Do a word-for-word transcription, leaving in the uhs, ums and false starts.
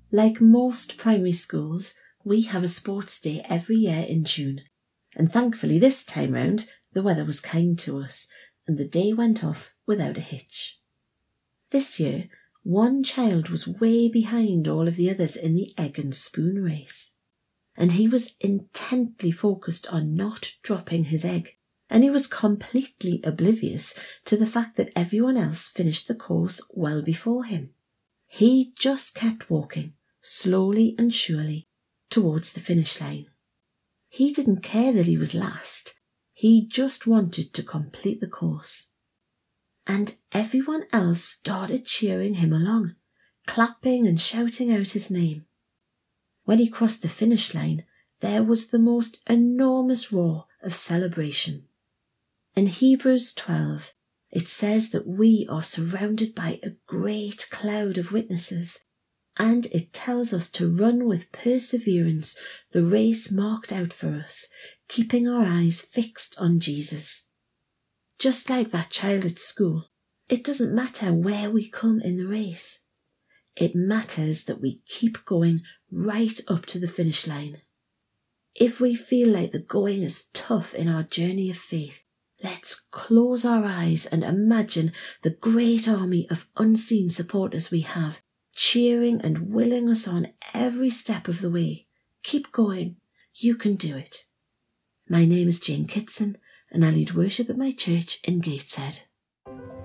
Like most primary schools, we have a sports day every year in June. And thankfully this time round, the weather was kind to us and the day went off without a hitch. This year, one child was way behind all of the others in the egg and spoon race. And he was intently focused on not dropping his egg. And he was completely oblivious to the fact that everyone else finished the course well before him. He just kept walking, slowly and surely, towards the finish line. He didn't care that he was last. He just wanted to complete the course. And everyone else started cheering him along, clapping and shouting out his name. When he crossed the finish line, there was the most enormous roar of celebration. In Hebrews twelve, it says that we are surrounded by a great cloud of witnesses, and it tells us to run with perseverance the race marked out for us, keeping our eyes fixed on Jesus. Just like that child at school, it doesn't matter where we come in the race. It matters that we keep going right up to the finish line. If we feel like the going is tough in our journey of faith, let's close our eyes and imagine the great army of unseen supporters we have, cheering and willing us on every step of the way. Keep going. You can do it. My name is Jane Kitson, and I lead worship at my church in Gateshead.